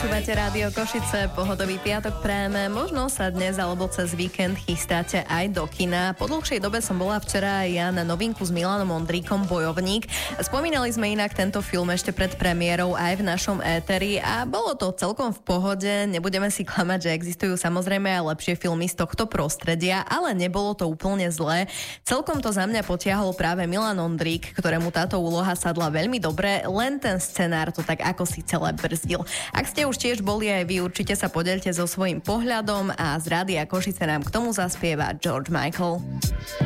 Počúvate Rádio Košice, pohodový piatok prajeme. Možno sa dnes alebo cez víkend chystáte aj do kina. Po dlhšej dobe som bola včera aj ja na novinku s Milanom Ondríkom Bojovník. Spomínali sme inak tento film ešte pred premiérou aj v našom éteri a bolo to celkom v pohode. Nebudeme si klamať, že existujú samozrejme aj lepšie filmy z tohto prostredia, ale nebolo to úplne zlé. Celkom to za mňa potiahol práve Milan Ondrík, ktorému táto úloha sadla veľmi dobre, len ten scenár to tak ako si celé brzdil. Ak ste už tiež boli aj vy, určite sa podeľte so svojím pohľadom a z Rádia Košice nám k tomu zaspieva George Michael.